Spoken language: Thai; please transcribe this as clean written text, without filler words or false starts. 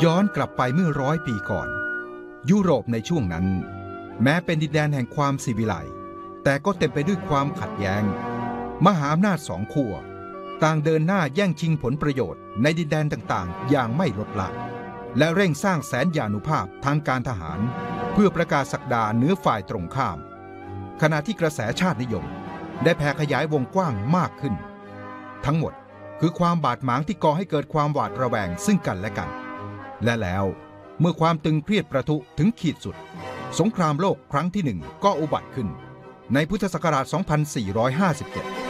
ย้อนกลับไปเมื่อ100 ปีก่อนยุโรปในช่วงนั้นแม้เป็นดินแดนแห่งความศิวิไลซ์แต่ก็เต็มไปด้วยความขัดแย้งมหาอำนาจ2 ขั้วต่างเดินหน้าแย่งชิงผลประโยชน์ในดินแดนต่างๆอย่างไม่ลดละและเร่งสร้างแสนยานุภาพทางการทหารเพื่อประกาศศักดาเหนือฝ่ายตรงข้ามขณะที่กระแสชาตินิยมได้แผ่ขยายวงกว้างมากขึ้นทั้งหมดคือความบาดหมางที่ก่อให้เกิดความหวาดระแวงซึ่งกันและกันและแล้วเมื่อความตึงเครียดประทุถึงขีดสุดสงครามโลกครั้งที่ 1ก็อุบัติขึ้นในพุทธศักราช 2457